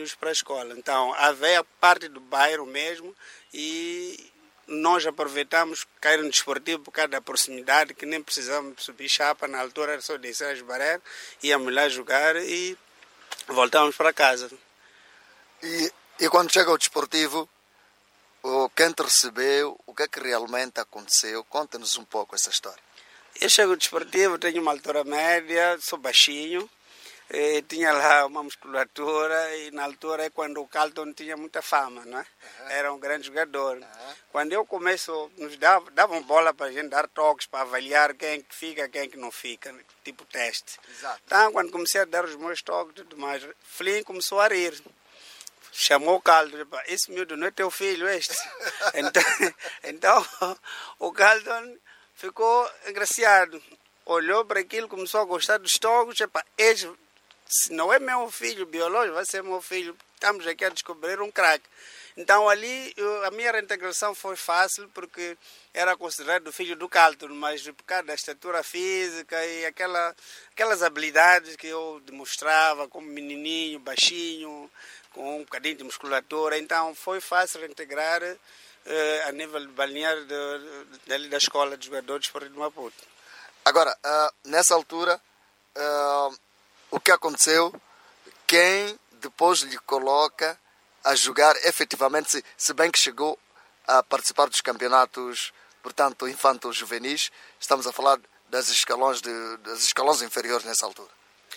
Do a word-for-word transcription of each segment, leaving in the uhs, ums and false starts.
íamos para a escola. Então, havia parte do bairro mesmo e nós aproveitamos cair no desportivo por causa da proximidade, que nem precisávamos subir chapa, na altura era só descer as barreiras, íamos lá jogar e voltávamos para casa. E, e quando chega ao desportivo, quem te recebeu, o que é que realmente aconteceu? Conta-nos um pouco essa história. Eu chego ao desportivo, tenho uma altura média, sou baixinho, e tinha lá uma musculatura e na altura é quando o Carlton tinha muita fama, não é? Uhum. Era um grande jogador. Uhum. Quando eu começo, nos davam, davam bola para a gente dar toques, para avaliar quem é que fica, quem é que não fica, tipo teste. Exato. Então, quando comecei a dar os meus toques e tudo mais, Flynn começou a rir. Chamou o Carlton, esse miúdo não é teu filho este? então, então, o Carlton ficou engraciado. Olhou para aquilo, começou a gostar dos toques. Epa, este, se não é meu filho biológico, vai ser meu filho. Estamos aqui a descobrir um craque. Então ali eu, a minha reintegração foi fácil porque era considerado o filho do Carlton, mas por causa da estatura física e aquela, aquelas habilidades que eu demonstrava como menininho, baixinho, com um bocadinho de musculatura, então foi fácil reintegrar eh, a nível de balneário de, de, da escola de jogadores de Esporte de Maputo. Agora, uh, nessa altura, uh, o que aconteceu? Quem depois lhe coloca a jogar efetivamente, se, se bem que chegou a participar dos campeonatos, portanto, infanto-juvenis, estamos a falar das escalões, de, das escalões inferiores nessa altura.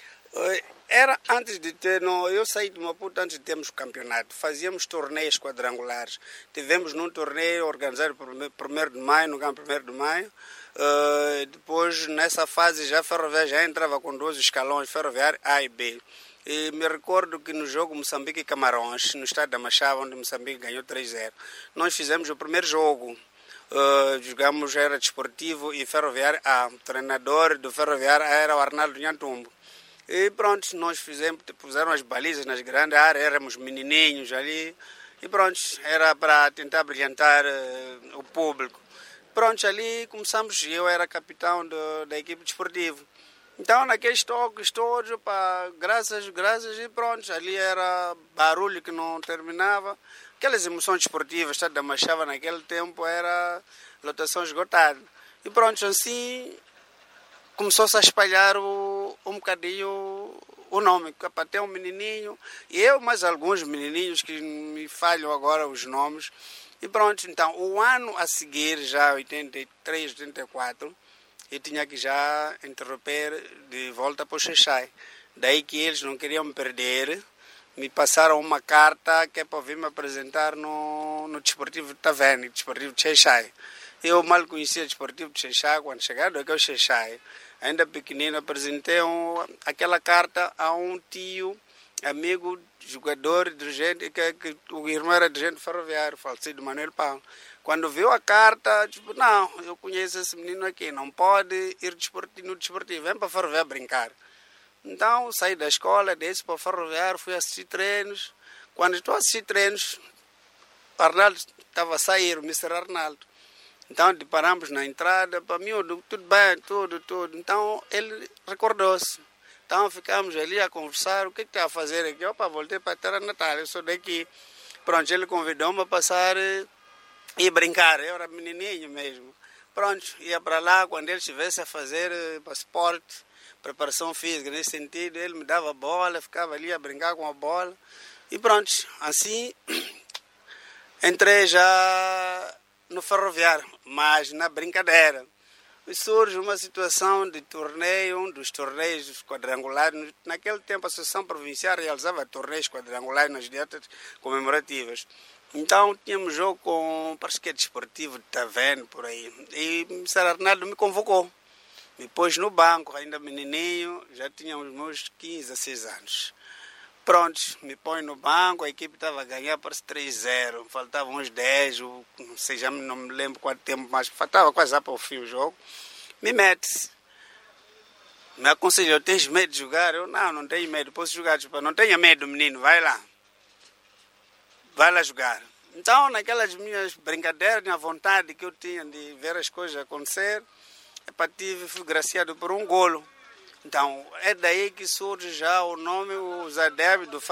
Era antes de ter, não, eu saí de Maputo antes de termos o campeonato, fazíamos torneios quadrangulares. Tivemos num torneio organizado por primeiro de maio, no campo primeiro de maio. Uh, depois, nessa fase, já a Ferroviária já entrava com dois escalões, Ferroviária A e B. E me recordo que no jogo Moçambique e Camarões, no estádio da Machava, onde Moçambique ganhou três a zero, nós fizemos o primeiro jogo. Uh, jogamos, era desportivo e Ferroviária A. O treinador do Ferroviária era o Arnaldo Nhantumbo. E pronto, nós fizemos, puseram as balizas nas grandes áreas, éramos menininhos ali. E pronto, era para tentar brilhantar uh, o público. Pronto, ali começamos, eu era capitão do, da equipe desportiva. Então, naqueles toques todos, pá, graças, graças, e pronto, ali era barulho que não terminava. Aquelas emoções desportivas, estado da Machava naquele tempo era lotação esgotada. E pronto, assim começou-se a espalhar o, um bocadinho o nome, para ter um menininho, e eu mais alguns menininhos que me falham agora os nomes. E pronto, então, o ano a seguir, já oitenta e três, oitenta e quatro, eu tinha que já interromper de volta para o Xexai. Daí que eles não queriam me perder, me passaram uma carta que é para vir me apresentar no, no Desportivo de Taverne, Desportivo de Xexai. Eu mal conhecia o Desportivo de Xexai, quando chegaram aqui ao Xexai, ainda pequenino, apresentei um, aquela carta a um tio, amigo, jogador, dirigente, que, que o irmão era dirigente ferroviário, falecido Manuel Paulo. Quando viu a carta, tipo, não, eu conheço esse menino aqui, não pode ir no desportivo, vem para a ferroviária brincar. Então, saí da escola, desci para a ferroviária, fui assistir treinos. Quando estou a assistir treinos, o Arnaldo estava a sair, o mister Arnaldo. Então, deparamos na entrada, para mim, tudo bem, tudo, tudo. Então, ele recordou-se. Então, ficamos ali a conversar, o que está a fazer aqui? Opa, voltei para a terra natal, eu sou daqui. Pronto, ele convidou-me a passar e brincar, eu era menininho mesmo. Pronto, ia para lá, quando ele estivesse a fazer passaporte, preparação física, nesse sentido, ele me dava bola, ficava ali a brincar com a bola. E pronto, assim, entrei já no ferroviário, mas na brincadeira. E surge uma situação de torneio, um dos torneios quadrangulares. Naquele tempo a Associação Provincial realizava torneios quadrangulares nas datas comemorativas. Então tínhamos jogo com, parece que é desportivo de Taverne, por aí. E o mister Arnaldo me convocou. Me pôs no banco, ainda menininho, já tinha os meus quinze, dezesseis anos. Pronto, me põe no banco, a equipe estava a ganhar, parece três a zero, faltavam uns dez, ou, não sei, já não me lembro quanto tempo, mas faltava quase para o fim o jogo. Me mete, me aconselhou, tens medo de jogar? Eu, não, não tenho medo, posso jogar, tipo, não tenha medo, menino, vai lá, vai lá jogar. Então, naquelas minhas brincadeiras, na vontade que eu tinha de ver as coisas acontecer, eu tive, fui graciado por um golo. Então, é daí que surge já o nome, o Zadeb do